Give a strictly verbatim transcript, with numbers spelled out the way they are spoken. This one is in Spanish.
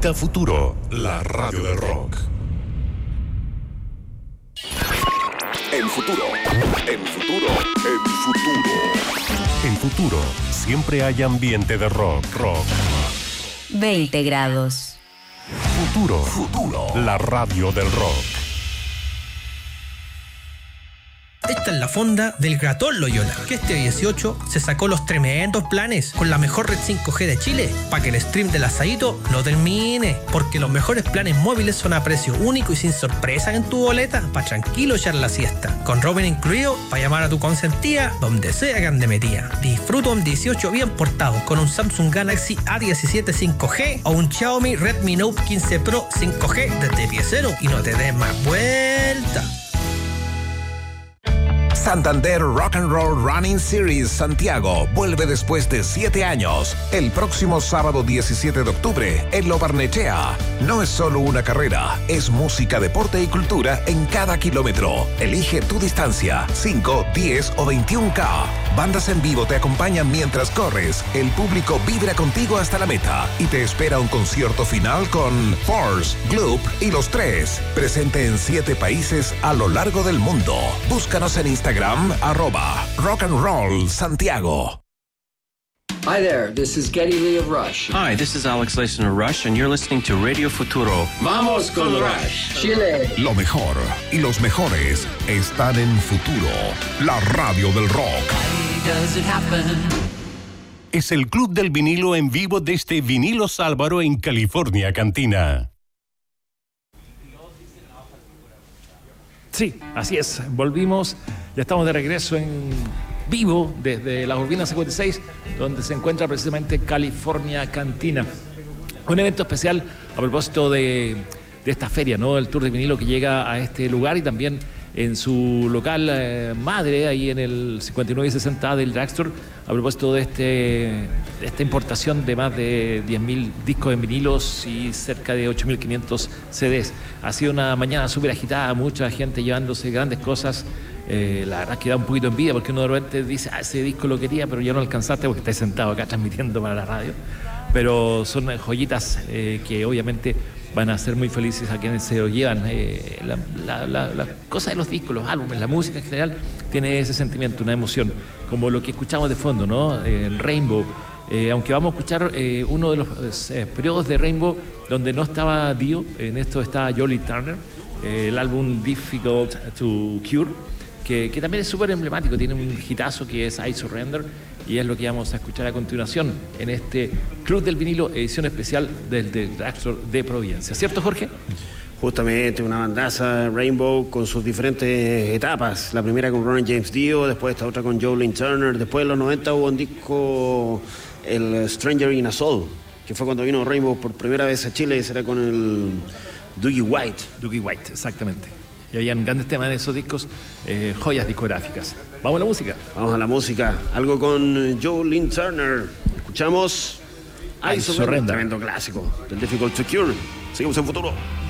Música Futuro, la radio del rock. En Futuro, en Futuro, en Futuro. En Futuro, siempre hay ambiente de rock, rock. veinte grados. Futuro, Futuro, la radio del rock. Esta es la fonda del Gratón Loyola, que este dieciocho se sacó los tremendos planes con la mejor red cinco G de Chile para que el stream del asadito no termine, porque los mejores planes móviles son a precio único y sin sorpresas en tu boleta para tranquilo echar la siesta, con roaming incluido para llamar a tu consentida donde sea que ande metida. Disfruta un dieciocho bien portado con un Samsung Galaxy A diecisiete cinco G o un Xiaomi Redmi Note quince Pro cinco G desde pie cero y no te des más vuelta. Santander Rock and Roll Running Series Santiago vuelve después de siete años. El próximo sábado diecisiete de octubre en Lo Barnechea. No es solo una carrera, es música, deporte y cultura en cada kilómetro. Elige tu distancia, cinco, diez o veintiún K. Bandas en vivo te acompañan mientras corres. El público vibra contigo hasta la meta y te espera un concierto final con Force, Gloop y Los Tres. Presente en siete países a lo largo del mundo. Búscanos en Instagram. Arroba Rock and Roll Santiago. Hi there, this is Geddy Lee of Rush. Hi, this is Alex Lacen of Rush, and you're listening to Radio Futuro. Vamos con Rush, Chile. Lo mejor y los mejores están en Futuro, la radio del rock. Why does it happen? Es el Club del Vinilo en vivo desde Vinilos Álvaro en California, Cantina. Sí, así es. Volvimos, ya estamos de regreso en vivo desde la Urbina cincuenta y seis, donde se encuentra precisamente California Cantina. Un evento especial a propósito de, de esta feria, ¿no? El Tour de Vinilo que llega a este lugar y también en su local eh, madre, ahí en el cincuenta y nueve sesenta del Dragstore, a propósito de, este, de esta importación de más de diez mil discos en vinilos y cerca de ocho mil quinientos C Ds. Ha sido una mañana súper agitada, mucha gente llevándose grandes cosas. Eh, la verdad es que da un poquito de envidia porque uno de repente dice, ah, ese disco lo quería, pero ya no alcanzaste porque estás sentado acá transmitiendo para la radio. Pero son joyitas eh, que obviamente van a ser muy felices a quienes se lo llevan. Eh, la, la, la, la cosa de los discos, los álbumes, la música en general tiene ese sentimiento, una emoción, como lo que escuchamos de fondo, ¿no? Eh, Rainbow. Eh, aunque vamos a escuchar eh, uno de los eh, periodos de Rainbow donde no estaba Dio, en esto está Jolie Turner, eh, el álbum Difficult to Cure, que, que también es súper emblemático, tiene un hitazo que es I Surrender, y es lo que vamos a escuchar a continuación en este Club del Vinilo, edición especial del Dragstore de Providencia. ¿Cierto, Jorge? Justamente, una bandaza Rainbow con sus diferentes etapas. La primera con Ronnie James Dio, después esta otra con Jolie Turner, después en los noventa hubo un disco, el Stranger in a Soul, que fue cuando vino Rainbow por primera vez a Chile, y será con el Dougie White. Dougie White, exactamente. Y habían grandes temas de esos discos, eh, joyas discográficas. Vamos a la música. Vamos a la música. Algo con Jolie Turner. Escuchamos I Surrender. Tremendo clásico del Difficult to Cure. Seguimos en Futuro.